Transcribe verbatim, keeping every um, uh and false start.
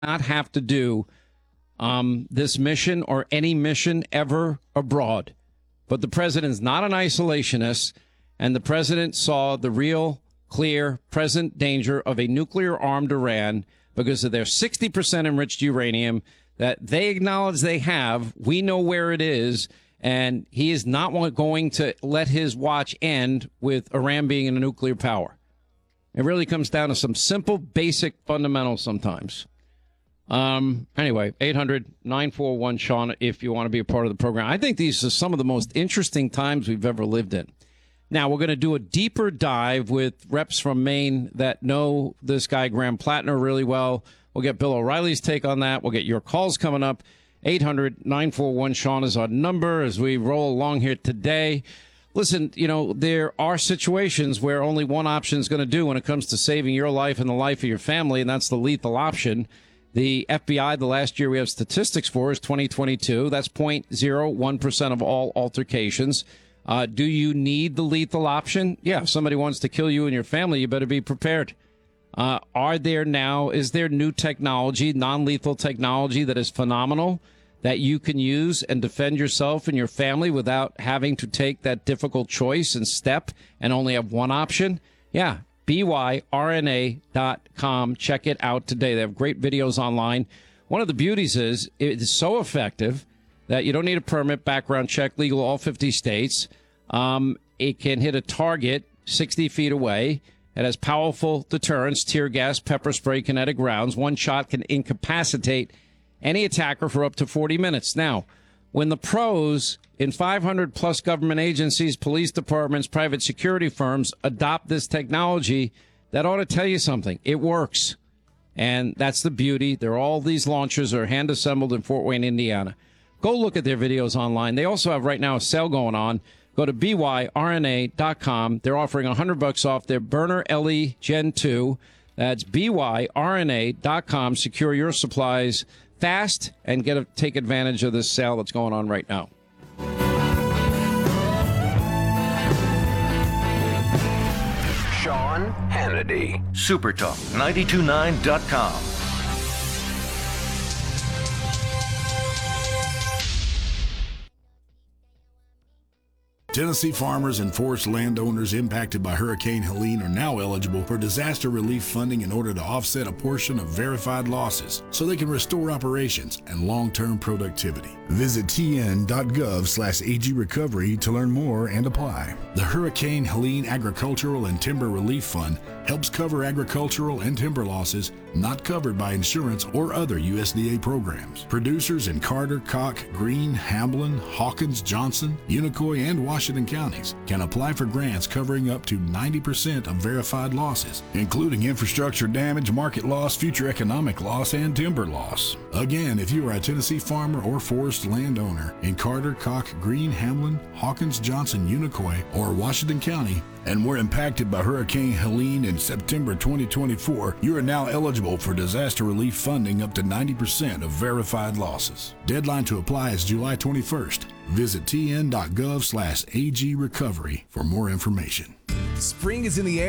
not have to do um, this mission or any mission ever abroad. But the president's not an isolationist, and the president saw the real, clear, present danger of a nuclear-armed Iran because of their sixty percent enriched uranium that they acknowledge they have. We know where it is, and he is not going to let his watch end with Iran being in a nuclear power. It really comes down to some simple, basic fundamentals sometimes. Um, anyway, eight hundred nine four one Sean, if you want to be a part of the program. I think these are some of the most interesting times we've ever lived in. Now, we're going to do a deeper dive with reps from Maine that know this guy, Graham Plattner, really well. We'll get Bill O'Reilly's take on that. We'll get your calls coming up. eight hundred nine four one Sean is our number as we roll along here today. Listen, you know, there are situations where only one option is going to do when it comes to saving your life and the life of your family, and that's the lethal option. The F B I, the last year we have statistics for is twenty twenty-two. That's zero point zero one percent of all altercations. Uh, do you need the lethal option? Yeah, if somebody wants to kill you and your family, you better be prepared. Uh, are there now, is there new technology, non-lethal technology that is phenomenal that you can use and defend yourself and your family without having to take that difficult choice and step and only have one option? Yeah, B Y R N A dot com. Check it out today. They have great videos online. One of the beauties is it is so effective that you don't need a permit, background check, legal all fifty states. Um, it can hit a target sixty feet away. It has powerful deterrence, tear gas, pepper spray, kinetic rounds. One shot can incapacitate any attacker for up to forty minutes. Now, when the pros in five hundred plus government agencies, police departments, private security firms adopt this technology, that ought to tell you something. It works. And that's the beauty. There are all these launchers are hand assembled in Fort Wayne, Indiana. Go look at their videos online. They also have right now a sale going on. Go to B Y R N A dot com. They're offering one hundred bucks off their Burner L E Gen two. That's B Y R N A dot com. Secure your supplies fast and get a, take advantage of this sale that's going on right now. Sean Hannity. Supertalk ninety-two point nine dot com. Tennessee farmers and forest landowners impacted by Hurricane Helene are now eligible for disaster relief funding in order to offset a portion of verified losses so they can restore operations and long-term productivity. Visit tn.gov slash agrecovery to learn more and apply. The Hurricane Helene Agricultural and Timber Relief Fund helps cover agricultural and timber losses not covered by insurance or other U S D A programs. Producers in Carter, Koch, Greene, Hamblin, Hawkins, Johnson, Unicoi, and Washington counties can apply for grants covering up to ninety percent of verified losses, including infrastructure damage, market loss, future economic loss, and timber loss. Again, if you are a Tennessee farmer or forest landowner in Carter, Koch, Greene, Hamlin, Hawkins, Johnson, Unicoi, or Washington County, and were impacted by Hurricane Helene in September twenty twenty-four, you are now eligible for disaster relief funding up to ninety percent of verified losses. Deadline to apply is July twenty-first. Visit tn.gov slash agrecovery for more information. Spring is in the air.